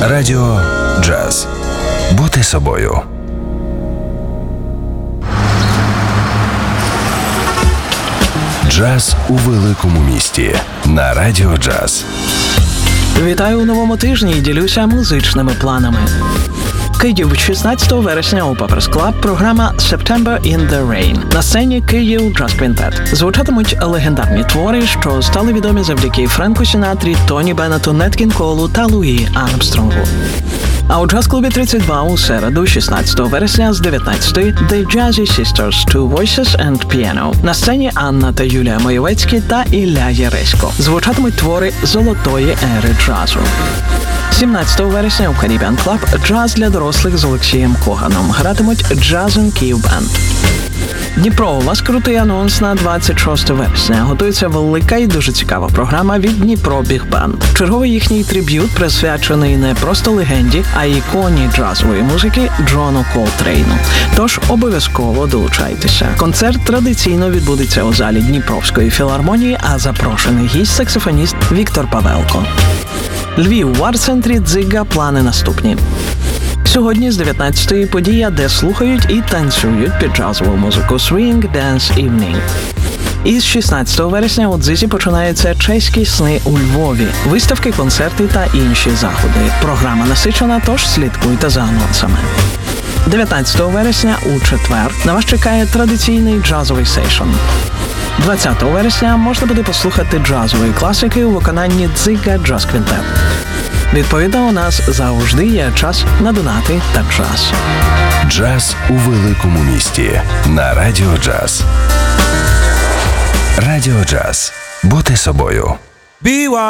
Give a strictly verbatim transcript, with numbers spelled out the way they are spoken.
Радіо Джаз. Бути собою. Джаз у великому місті на Радіо Джаз. Вітаю у новому тижні і ділюся музичними планами. Київ шістнадцятого вересня у Peppers Club програма «September in the Rain». На сцені Київ Джаз Квінтет. Звучатимуть легендарні твори, що стали відомі завдяки Френку Сінатрі, Тоні Беннету, Нет Кінг Колу та Луї Армстронгу. А у джаз-клубі тридцять два у середу, шістнадцятого вересня з дев'ятнадцятої The Jazzy Sisters, Two Voices and Piano. На сцені Анна та Юлія Моєвецькі та Ілля Яресько. Звучатимуть твори золотої ери джазу. сімнадцятого вересня у Caribbean Club джаз для дорослих з Олексієм Коганом. Гратимуть Jazz and Kyiv Band. Дніпро, у вас крутий анонс на двадцять шостого вересня. Готується велика і дуже цікава програма від Дніпро Біг Бенд. Черговий їхній триб'ют присвячений не просто легенді, а й іконі джазової музики Джону Колтрейну. Тож обов'язково долучайтеся. Концерт традиційно відбудеться у залі Дніпровської філармонії, а запрошений гість – саксофоніст Віктор Павелко. Львів, в арт-центрі «Дзига» плани наступні. Сьогодні з дев'ятнадцятої подія, де слухають і танцюють під джазову музику Swing Dance Evening. І з шістнадцятого вересня у «Дзизі» починаються чеські сни у Львові, виставки, концерти та інші заходи. Програма насичена, тож слідкуйте за анонсами. дев'ятнадцятого вересня у четвер на вас чекає традиційний джазовий сейшн. двадцятого вересня можна буде послухати джазової класики у виконанні «Дзига Джаз Квінтет». Відповідно, у нас завжди є час на донати та джаз. Джаз у великому місті на Радіо Джаз. Радіо Джаз. Бути собою.